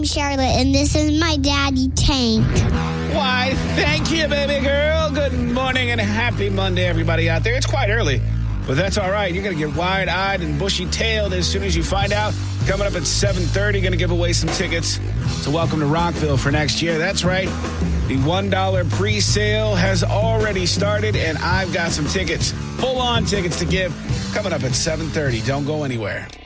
name's Charlotte, and this is my daddy, Tank. Why, thank you, baby girl. Good morning and happy Monday, everybody out there. It's quite early, but that's all right. You're going to get wide-eyed and bushy-tailed as soon as you find out. Coming up at 7:30, going to give away some tickets to Welcome to Rockville for next year. That's right. The $1 pre-sale has already started, and I've got some tickets, full-on tickets to give, coming up at 7:30. Don't go anywhere.